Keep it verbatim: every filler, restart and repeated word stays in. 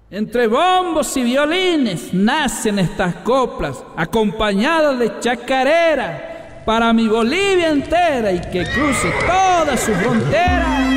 Entre bombos y violines nacen estas coplas, acompañadas de chacarera, para mi Bolivia entera y que cruce toda su frontera.